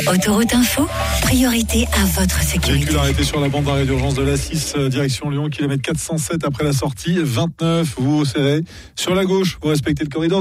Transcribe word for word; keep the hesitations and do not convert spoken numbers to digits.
Autoroute Info, priorité à votre sécurité. Véhicule arrêté sur la bande d'arrêt d'urgence de l'A six, direction Lyon, kilomètre quatre cent sept après la sortie, vingt-neuf, vous vous serrez sur la gauche, vous respectez le corridor.